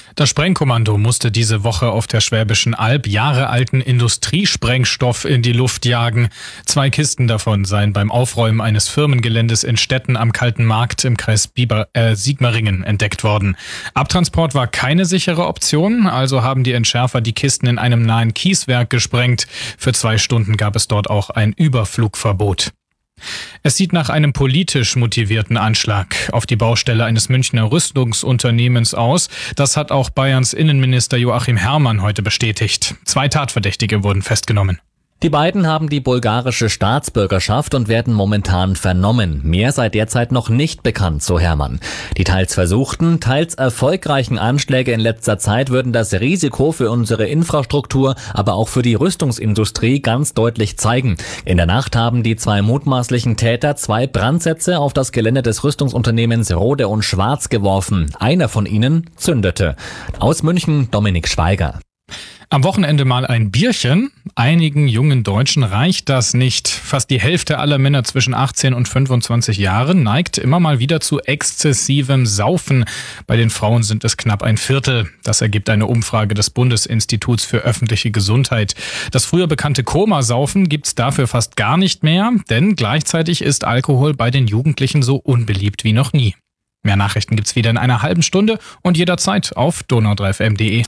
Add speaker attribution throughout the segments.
Speaker 1: Das Sprengkommando musste diese Woche auf der Schwäbischen Alb jahrealten Industriesprengstoff in die Luft jagen. 2 Kisten davon seien beim Aufräumen eines Firmengeländes in Stetten am Kalten Markt im Kreis Sigmaringen entdeckt worden. Abtransport war keine sichere Option, also haben die Entschärfer die Kisten in einem nahen Kieswerk gesprengt. Für 2 Stunden gab es dort auch ein Überflugverbot. Es sieht nach einem politisch motivierten Anschlag auf die Baustelle eines Münchner Rüstungsunternehmens aus. Das hat auch Bayerns Innenminister Joachim Herrmann heute bestätigt. 2 Tatverdächtige wurden festgenommen.
Speaker 2: Die beiden haben die bulgarische Staatsbürgerschaft und werden momentan vernommen. Mehr sei derzeit noch nicht bekannt, so Herrmann. Die teils versuchten, teils erfolgreichen Anschläge in letzter Zeit würden das Risiko für unsere Infrastruktur, aber auch für die Rüstungsindustrie ganz deutlich zeigen. In der Nacht haben die 2 mutmaßlichen Täter 2 Brandsätze auf das Gelände des Rüstungsunternehmens Rode und Schwarz geworfen. Einer von ihnen zündete. Aus München Dominik Schweiger.
Speaker 1: Am Wochenende mal ein Bierchen. Einigen jungen Deutschen reicht das nicht. Fast die Hälfte aller Männer zwischen 18 und 25 Jahren neigt immer mal wieder zu exzessivem Saufen. Bei den Frauen sind es knapp ein Viertel. Das ergibt eine Umfrage des Bundesinstituts für öffentliche Gesundheit. Das früher bekannte Komasaufen gibt's dafür fast gar nicht mehr, denn gleichzeitig ist Alkohol bei den Jugendlichen so unbeliebt wie noch nie. Mehr Nachrichten gibt's wieder in einer halben Stunde und jederzeit auf donau3fm.de.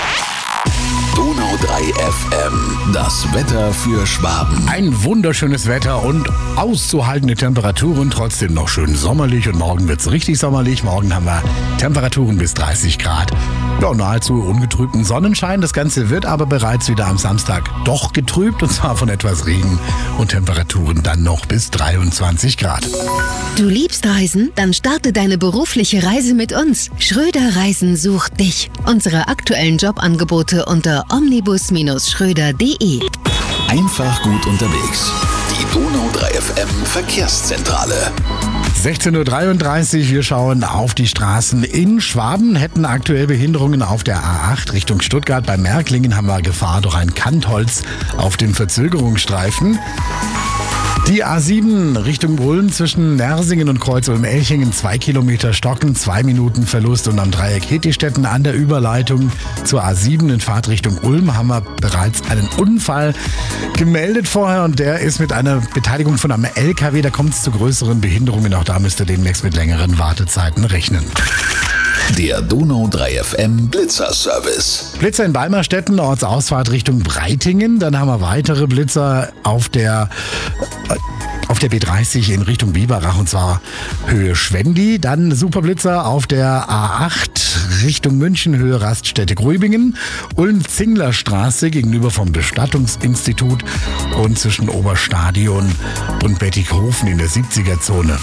Speaker 3: Donau 3 FM, das Wetter für Schwaben.
Speaker 4: Ein wunderschönes Wetter und auszuhaltende Temperaturen, trotzdem noch schön sommerlich und morgen wird's richtig sommerlich. Morgen haben wir Temperaturen bis 30 Grad. Ja, nahezu ungetrübten Sonnenschein. Das Ganze wird aber bereits wieder am Samstag doch getrübt und zwar von etwas Regen und Temperaturen dann noch bis 23 Grad.
Speaker 5: Du liebst Reisen? Dann starte deine berufliche Reise mit uns. Schröder Reisen sucht dich. Unsere aktuellen Jobangebote unter omnibus-schröder.de.
Speaker 3: Einfach gut unterwegs. Die Donau 3 FM Verkehrszentrale.
Speaker 4: 16.33 Uhr, wir schauen auf die Straßen in Schwaben, hätten aktuell Behinderungen auf der A8 Richtung Stuttgart. Bei Märklingen haben wir Gefahr durch ein Kantholz auf dem Verzögerungsstreifen. Die A7 Richtung Ulm zwischen Nersingen und Kreuz-Ulm-Elchingen 2 Kilometer Stocken, 2 Minuten Verlust und am Dreieck Hettistetten an der Überleitung zur A7 in Fahrtrichtung Ulm haben wir bereits einen Unfall gemeldet vorher und der ist mit einer Beteiligung von einem LKW, da kommt es zu größeren Behinderungen, auch da müsst ihr demnächst mit längeren Wartezeiten rechnen.
Speaker 3: Der Donau 3 FM Blitzer-Service.
Speaker 4: Blitzer in Weimerstetten, Ortsausfahrt Richtung Breitingen. Dann haben wir weitere Blitzer auf der B30 in Richtung Biberach und zwar Höhe Schwendi. Dann Superblitzer auf der A8 Richtung München, Höhe Raststätte Grübingen. Ulm-Zingler-Straße gegenüber vom Bestattungsinstitut und zwischen Oberstadion und Bettighofen in der 70er-Zone.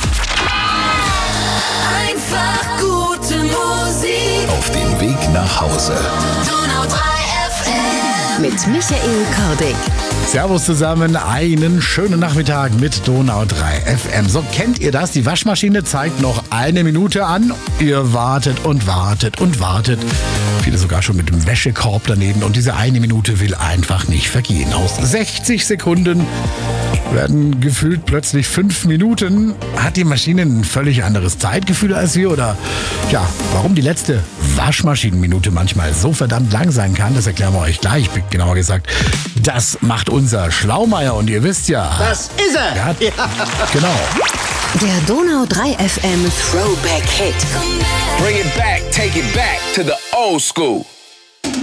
Speaker 6: Einfach gute Musik.
Speaker 3: Auf dem Weg nach Hause.
Speaker 6: Donau 3 FM.
Speaker 5: Mit Michael Kordig.
Speaker 4: Servus zusammen, einen schönen Nachmittag mit Donau 3 FM. So, kennt ihr das? Die Waschmaschine zeigt noch 1 Minute an. Ihr wartet und wartet und wartet. Viele sogar schon mit dem Wäschekorb daneben. Und diese 1 Minute will einfach nicht vergehen. Aus 60 Sekunden werden gefühlt plötzlich 5 Minuten. Hat die Maschine ein völlig anderes Zeitgefühl als wir? Oder ja, warum die letzte Waschmaschinenminute manchmal so verdammt lang sein kann, das erklären wir euch gleich. Genauer gesagt, das macht unser Schlaumeier und ihr wisst ja.
Speaker 7: Das ist er!
Speaker 4: Ja, genau.
Speaker 5: Der Donau 3 FM Throwback Hit.
Speaker 6: Komm her.
Speaker 8: Bring it back, take it back to the old school.